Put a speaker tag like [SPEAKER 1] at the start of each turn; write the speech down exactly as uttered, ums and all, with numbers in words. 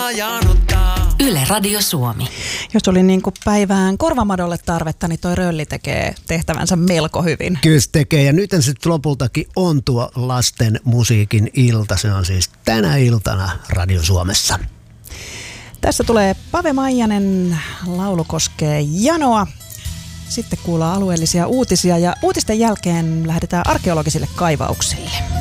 [SPEAKER 1] janottaa.
[SPEAKER 2] Yle Radio Suomi.
[SPEAKER 3] Jos oli niin kuin päivään korvamadolle tarvetta, niin toi Rölli tekee tehtävänsä melko hyvin.
[SPEAKER 4] Kyllä se tekee, ja nyt sitten lopultakin on tuo lasten musiikin ilta. Se on siis tänä iltana Radio Suomessa.
[SPEAKER 3] Tässä tulee Pave Maijanen, laulu koskee janoa. Sitten kuullaan alueellisia uutisia ja uutisten jälkeen lähdetään arkeologisille kaivauksille.